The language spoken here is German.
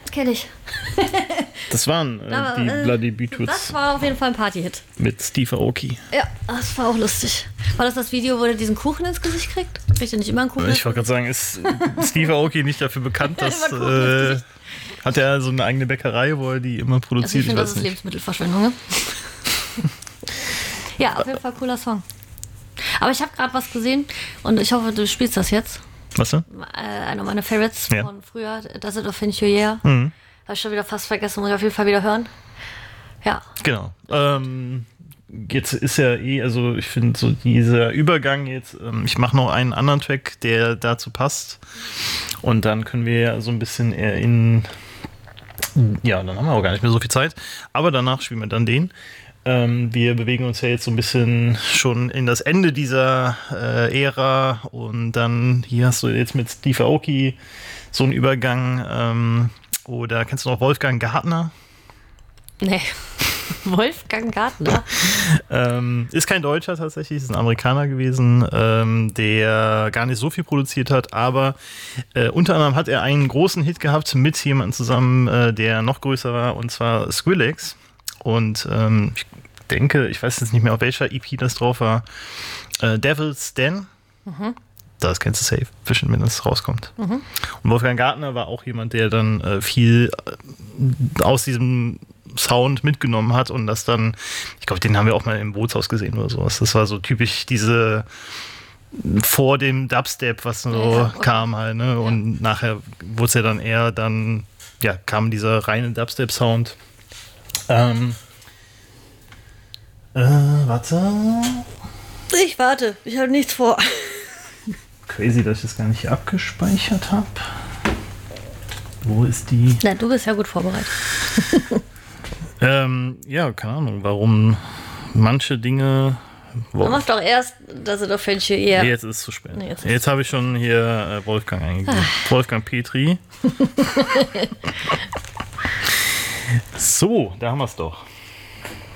kenne ich. Das waren die Bloody Beetroots. Das war auf jeden Fall ein Partyhit. Mit Steve Aoki. Ja, das war auch lustig. War das Video, wo er diesen Kuchen ins Gesicht kriegt? Kriegt er nicht immer einen Kuchen? Ich wollte gerade sagen, ist Steve Aoki nicht dafür bekannt, dass hat er so eine eigene Bäckerei, wo er die immer produziert? Also ich finde, das ist Lebensmittelverschwendung. Ne? Ja, auf jeden Fall cooler Song. Aber ich habe gerade was gesehen und ich hoffe, du spielst das jetzt. Was denn? Einer meiner Favorites von früher, Does It Offend You Yeah. Habe ich schon wieder fast vergessen, muss ich auf jeden Fall wieder hören. Ja. Genau. Jetzt ist ja also ich finde so dieser Übergang jetzt, ich mache noch einen anderen Track, der dazu passt. Und dann können wir ja so ein bisschen eher dann haben wir auch gar nicht mehr so viel Zeit. Aber danach spielen wir dann den. Wir bewegen uns ja jetzt so ein bisschen schon in das Ende dieser Ära und dann hier hast du jetzt mit Steve Aoki so einen Übergang. Oder kennst du noch Wolfgang Gartner? Nee. Wolfgang Gartner? Ist kein Deutscher tatsächlich, ist ein Amerikaner gewesen, der gar nicht so viel produziert hat, aber unter anderem hat er einen großen Hit gehabt mit jemandem zusammen, der noch größer war, und zwar Skrillex. Und ich denke, ich weiß jetzt nicht mehr, auf welcher EP das drauf war, Devil's Den. Das kennst du safe, bestimmt, wenn das rauskommt. Und Wolfgang Gartner war auch jemand, der dann viel aus diesem Sound mitgenommen hat und das dann, ich glaube, den haben wir auch mal im Bootshaus gesehen oder sowas. Das war so typisch diese vor dem Dubstep, was so kam halt, ne? Und nachher wurde es ja dann eher kam dieser reine Dubstep-Sound. Warte. Ich warte, ich habe nichts vor. Crazy, dass ich das gar nicht hier abgespeichert habe. Wo ist die? Na, du bist ja gut vorbereitet. Ja, keine Ahnung, warum manche Dinge... Mach doch erst, dass er doch Fenster eher... Jetzt ist es zu spät. Nee, jetzt habe ich schon hier Wolfgang eingegeben. Wolfgang Petri. So, da haben wir es doch.